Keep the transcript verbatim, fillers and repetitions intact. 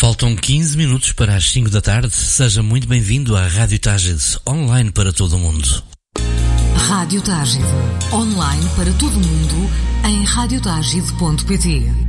Faltam quinze minutos para as cinco da tarde. Seja muito bem-vindo à Rádio Tágide, online para todo o mundo. Rádio Tágide, online para todo o mundo, em rádio tágide ponto pt.